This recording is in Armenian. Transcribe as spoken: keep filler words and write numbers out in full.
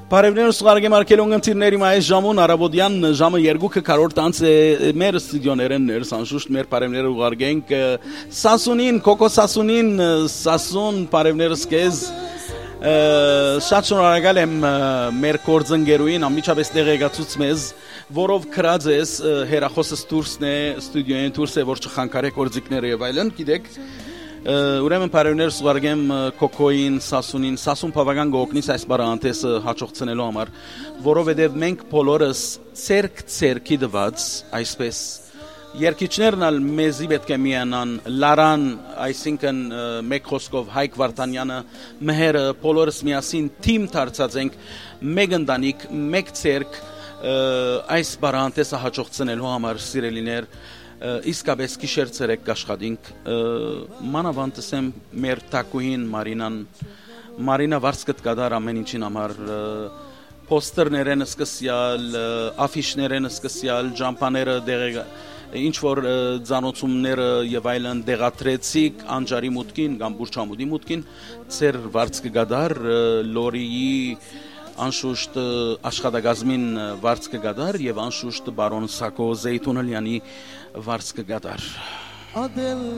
Բարևներ սուղարգեմ արկելոն ընտիրների մայս ժամուն արաբոդյան ժամը երկուքը կարորդ անց է մեր ստուդիոներն ներ սանշուշտ մեր բարևները ուղարգենք Սասունին, Կոկո Սասունին, Սասուն բարևներս կեզ շատ շնորհակալ եմ մեր կորձընկերուին անմիջապես տեղեկացուց մեզ որով քրած ես հերախոսս դուրսն է ստուդիոյին դուրս է որ չխանգարե կորձիկները եւ այլն գիտեք Ուրեմն բարևներ սուղարգեմ Կոկոին, Սասունին, Սասուն բավական գողնից այս բարանտեսը հաջողցնելու համար, որովհետև մենք բոլորս ցերկ ցերկի դված, այսպես երկիչներն ալ մեզի պետք է միանան, Լարան, այսինքն մեկ խոսքով Հայկ Վարդանյանը, մհերը բոլորս միասին թիմ դարձած ենք, մեկ ընտանիք, մեկ ցերկ այս բարանտեսը հաջողցնելու համար սիրելիներ իսկապես գիշեր ցերեկ կաշխատինք մանավանդ եմ մեր տակուին Մարինան Մարինա վարձկտ կդար ամեն ինչին համար պոստերներն սկսյալ աֆիշներն սկսյալ ջամփաները դեղեգ ինչ որ ցանոթումները եւ այլն դեղատրեցիկ անջարի մուտքին կամ բուրչամուդի մուտքին ցեր վարձկը կդար լորիի անշուշտ աշխատակազմին վարձկը կդար եւ անշուշտ բարոն Սակո Զեյթունելյանի վարձկը կդար